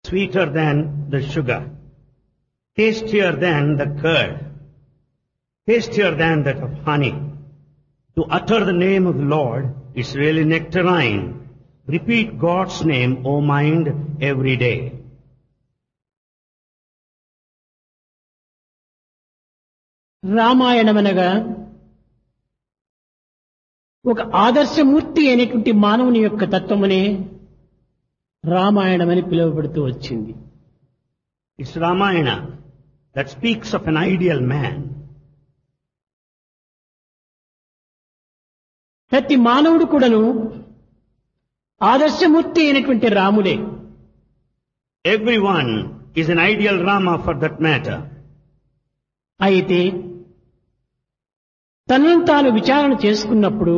sweeter than the sugar, tastier than the curd, tastier than that of honey. To utter the name of the Lord is really nectarine. Repeat God's name, O mind, every day. రామాయణమనగా ఒక ఆదర్శమూర్తి అయినటువంటి మానవుని యొక్క తత్వమునే రామాయణమని పిలువబడుతూ వచ్చింది. It's Ramayana that speaks of an ideal man. ప్రతి మానవుడు కూడాను ఆదర్శమూర్తి అయినటువంటి రాముడే. Everyone is an ideal Rama for that matter. అయితే తనను తాను విచారణ చేసుకున్నప్పుడు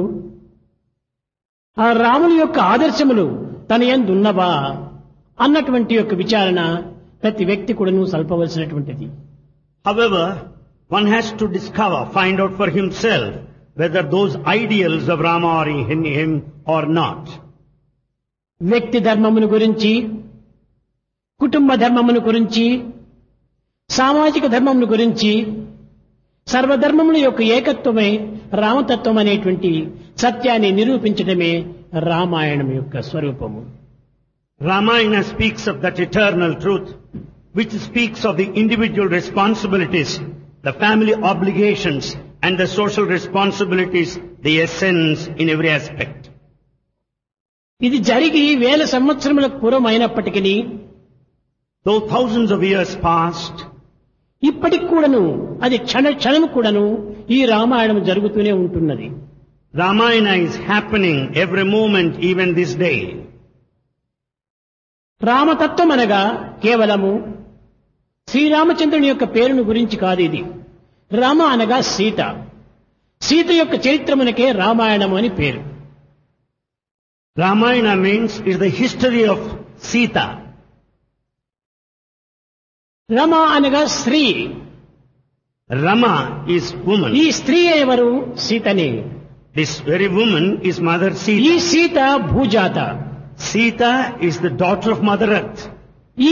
ఆ రాముని యొక్క ఆదర్శములు తన యందు ఉన్నవా అన్నటువంటి యొక్క విచారణ ప్రతి వ్యక్తి కూడాను సల్పవలసినటువంటిది. However, one has to discover, find out for himself whether those ideals of Rama are in him or not. వ్యక్తి ధర్మమును గురించి, కుటుంబ ధర్మమును గురించి, సామాజిక ధర్మమును గురించి, సర్వధర్మముల యొక్క ఏకత్వమే రామతత్వం అనేటువంటి సత్యాన్ని నిరూపించడమే రామాయణం యొక్క స్వరూపము. Ramayana speaks of that eternal truth, which speaks of the individual responsibilities, the family obligations, and the social responsibilities, the essence in every aspect. ఇది జరిగి వేల సంవత్సరములకు పూర్వం అయినప్పటికీ, Though thousands of years passed, ఇప్పటికి కూడాను అది క్షణము కూడాను ఈ రామాయణం జరుగుతూనే ఉంటున్నది. Ramayana is happening every moment, even this day. రామతత్వం అనగా కేవలము శ్రీరామచంద్రుని యొక్క పేరును గురించి కాదు. ఇది రామ అనగా సీత, సీత యొక్క చరిత్రమునకే రామాయణము అని పేరు. Ramayana means is the history of Sita. Rama అనగా స్త్రీ, Rama is woman. ఈ స్త్రీ ఎవరు? సీతనే. This very woman is Mother ఈ Sita. Sita భూజాత. Sita is the daughter of Mother Earth.